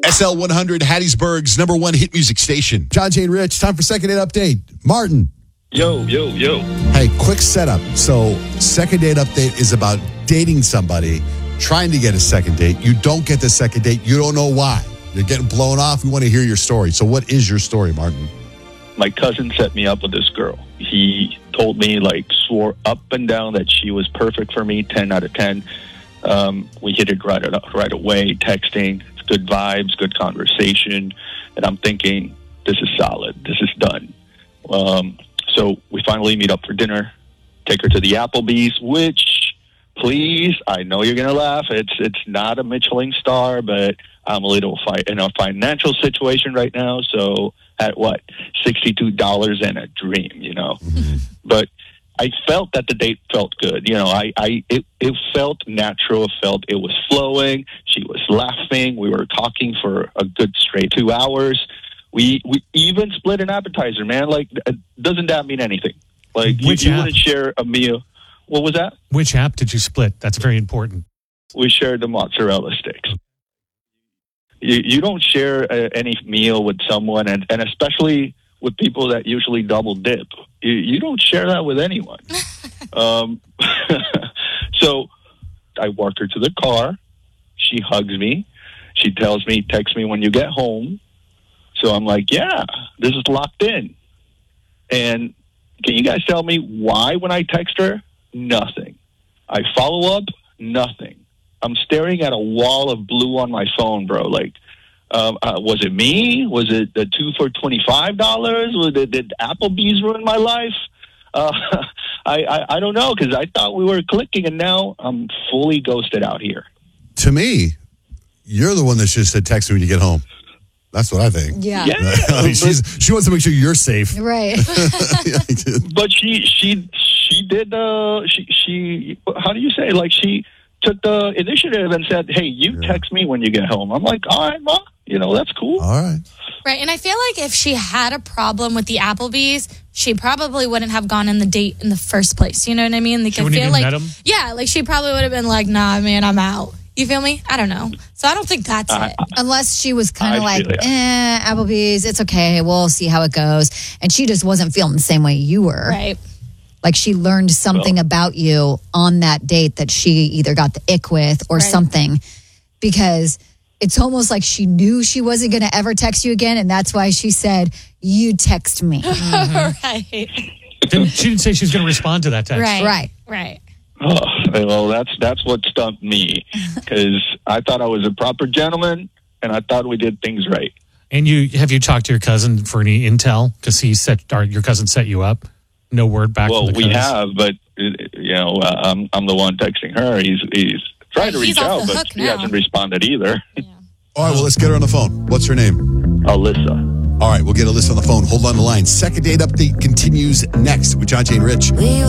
SL 100, Hattiesburg's number one hit music station. John Jane Rich, time for Second Date Update. Martin. Yo. Hey, quick setup. So, Second Date Update is about dating somebody, trying to get a second date. You don't get the second date. You don't know why. You're getting blown off. We want to hear your story. So, what is your story, Martin? My cousin set me up with this girl. He told me, swore up and down that she was perfect for me, 10 out of 10. We hit it right away, texting, good vibes, good conversation. And I'm thinking, this is solid. This is done. So we finally meet up for dinner, take her to the Applebee's, which, please, I know you're going to laugh. It's not a Michelin star, but I'm a little in a financial situation right now. So at what? $62 and a dream, Mm-hmm. But I felt that the date felt good. It felt natural. It was flowing. She was laughing. We were talking for a good straight 2 hours. We even split an appetizer, man. Doesn't that mean anything? You wouldn't share a meal. What was that? Which app did you split? That's very important. We shared the mozzarella sticks. You don't share any meal with someone, and especially with people that usually double dip. You don't share that with anyone. So I walk her to the car. She hugs me. She tells me, text me when you get home. So I'm like, yeah, this is locked in. And can you guys tell me why when I text her? Nothing. I follow up, nothing. I'm staring at a wall of blue on my phone, bro. Was it me? Was it the 2 for $25? Did Applebee's ruin my life? I don't know, because I thought we were clicking, and now I'm fully ghosted out here. To me, you're the one that should have said text me when you get home. That's what I think. Yeah. She wants to make sure you're safe. Right. But she did, she how do you say, she took the initiative and said, hey, you text me when you get home. I'm like, all right, Ma, that's cool. All right. Right, and I feel like if she had a problem with the Applebee's, she probably wouldn't have gone on the date in the first place. You know what I mean? She wouldn't even met him? Yeah, she probably would have been like, nah, man, I'm out. You feel me? I don't know. So I don't think that's it. Unless she was kind of Applebee's, it's okay. We'll see how it goes. And she just wasn't feeling the same way you were. Right. She learned something about you on that date that she either got the ick with or something. Because it's almost like she knew she wasn't going to ever text you again. And that's why she said, you text me. Mm-hmm. Right. She didn't say she was going to respond to that text. Right. Oh, well, that's what stumped me, because I thought I was a proper gentleman, and I thought we did things right. And have you talked to your cousin for any intel? Because your cousin set you up? No word back from the cousin? Well, we have, but, I'm the one texting her. He's trying to reach out, but he hasn't responded either. Yeah. All right, well, let's get her on the phone. What's her name? Alyssa. All right, we'll get Alyssa on the phone. Hold on the line. Second Date Update continues next with John Jane Rich.